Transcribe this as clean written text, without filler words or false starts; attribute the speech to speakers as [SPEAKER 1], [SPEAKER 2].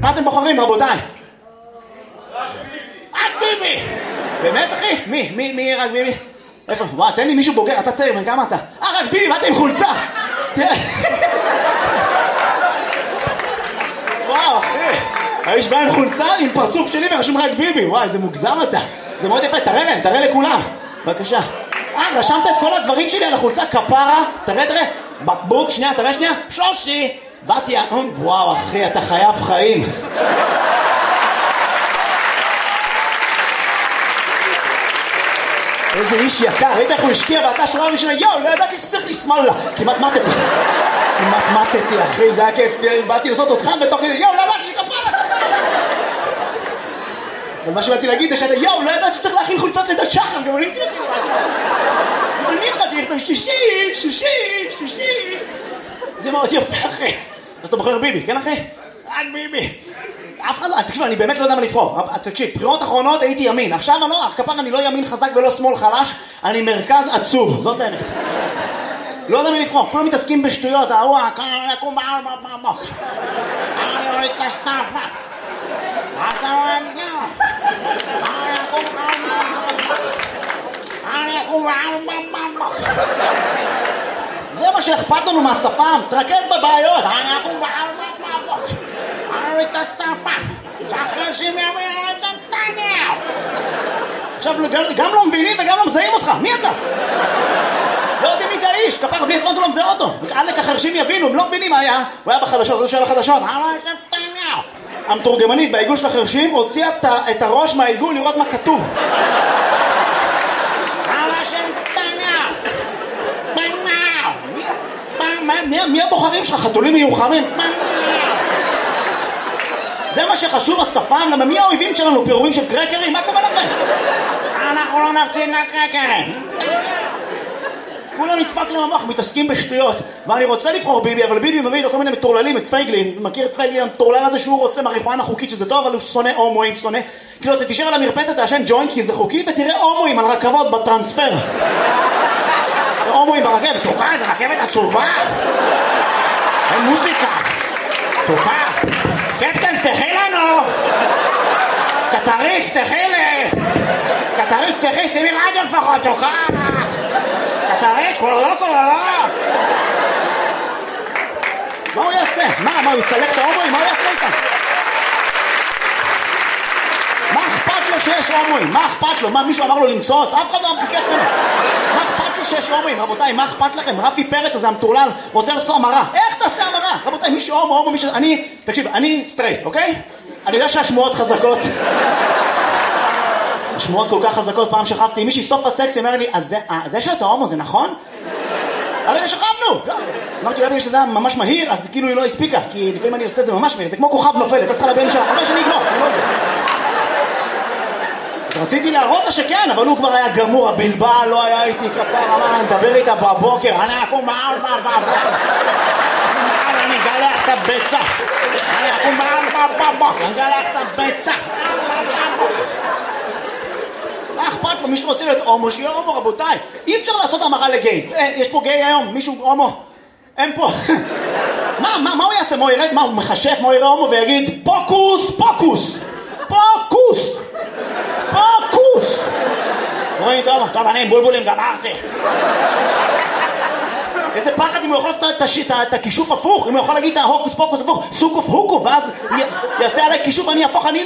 [SPEAKER 1] מה אתם בוחרים, רבותיי? רק ביבי! באמת, אחי? מי רק ביבי? איפה? וואו, תן לי מישהו בוגר, אתה צעיר, בן כמה אתה? רק ביבי, באתי עם חולצה! וואו, אחי! האיש בא עם חולצה, עם פרצוף שלי ורשום רק ביבי. וואי, זה מוגזם אתה. זה מאוד יפה, תראה להם, תראה לכולם. בבקשה. רשמת את כל הדברים שלי על החולצה, כפרה. תראה. בקבוק, שנייה, תראה שנייה. שושי. באתי, וואו, אחי, אתה חייב חיים. איזה איש יקר, ראית איך הוא השקיע ואתה שורה ראשונה, לא ידעתי שצריך לשמאל לה. כמעט מתתי, אחי, זה היה כיף. באתי לעשות אותך בתוך כדי, לא ידעתי שכפרה. אבל מה שבאתי להגיד זה שאתה, לא ידעתי שצריך להכין חולצות לידת שחר, גם אני הייתי להכין. אני חייתי לכתוב שישי. זה מאוד יפה, אחי. אז אתה בוחר ביבי, כן אחי? רק ביבי. אף אחד לא, תקשיב, אני באמת לא יודע מה לבחור. תקשיב, בחירות אחרונות הייתי ימין. עכשיו כפר אני לא ימין חזק ולא שמאל חלש, אני מרכז עצוב, זאת האמת. לא יודע מה לבחור, כולם מתעסקים בשטויות, אני אוריד את הסטאפה. זה מה שאכפת לנו מהשפם, תרכז בבעיות. את השפה שהחרשים יאמר את נתניהו. עכשיו גם לא מבינים וגם לא מזהים אותך. מי אתה? לא יודעים מי זה האיש, כפר בלי עשרות הוא לא מזהה אותו. עלק החרשים יבינו, הם לא מבינים מה היה. הוא היה בחדשות, זה שהיה בחדשות. המתורגמנית בעיגול של החרשים הוציאה את הראש מהעיגול לראות מה כתוב. מי הבוחרים שלך? חתולים מיוחמים? זה מה שחשוב, השפם, למה מי האויבים שלנו? פירורים של קרקרים? מה קורה לכם? אנחנו לא נפסיד לקרקרים. כולם נדפק להם המוח, מתעסקים בשטויות. ואני רוצה לבחור ביבי, אבל ביבי מביא לו כל מיני מטורללים, את פייגלין. מכיר את פייגלין המטורלל הזה שהוא רוצה מריחואנה חוקית, שזה טוב, אבל הוא שונא הומואים, כאילו, אתה תישאר על המרפסת, תעשן ג'וינט, כי זה חוקי, ותראה הומואים על רכבות בטרנספר. הומואים ברכבת, תוקע, זה רכבת עצובה. אין מוזיקה. תוקע. קפטן, פתחי לנו! קטריף, פתחי לי! קטריף, פתחי, שימי רדיו לפחות, תוקע! קטריף, כולה לא! מה הוא יעשה? מה, הוא יסלק את ההומואים? מה הוא יעשה איתם? מה אכפת לו שיש הומואים? מה אכפת לו? מה, מישהו אמר לו למצוץ? אף אחד לא ביקש ממנו. מה אכפת לו שיש הומואים? רבותיי, מה אכפת לכם? רפי פרץ הזה המטורלל רוצה לעשות המרה. איך תעשה המרה? רבותיי, מישהו הומו, מישהו... תקשיב, אני סטרייט, אוקיי? אני יודע שהשמועות חזקות. השמועות כל כך חזקות. פעם שכבתי עם מישהי סוף הסקס, היא אמרה לי, אז זה שאתה הומו זה נכון? הרגע שכבנו! אמרתי, אולי בגלל שזה היה ממש מהיר, אז כאילו היא לא הספיקה, כי לפעמים אני עושה את זה ממש מהיר, זה כמו כוכב נופל, אתה צריכה לבן שלה, אבל שאני אגמור, אני לא יודע. אז רציתי להראות לה שכן, אבל הוא כבר היה גמור, הבלבל לא היה איתי כפר, אמר, נדבר איתה בבוקר, אני אקום בבוקר, אני אגלח את הביצה, אני אקום בבוקר, אני אגלח את הביצה. מה אכפת לו? מישהו רוצה להיות הומו, שיהיה הומו, רבותיי. אי אפשר לעשות המרה לגייז. יש פה גיי היום? מישהו הומו? אין פה. מה הוא יעשה? מה הוא ירד? מה הוא מחשף? מה הוא יראה הומו ויגיד פוקוס, פוקוס, פוקוס, פוקוס. רואים טוב, אני עם בולבולים גמרתי. איזה פחד אם הוא יכול לעשות את הכישוף הפוך, אם הוא יכול להגיד את ההוקוס פוקוס הפוך, סוקוף הוקו, ואז יעשה עליי כישוף, אני הפוך, אני